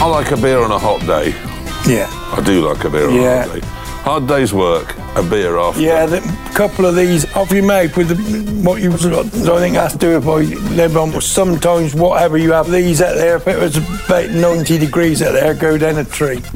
I like a beer on a hot day. Yeah. I do like a beer on a hot day. Hard day's work, a beer after. Yeah, a couple of these off you make with what you've got. I think that's do if I live on. Sometimes whatever you have, these out there, if it was about 90 degrees out there, go down a tree.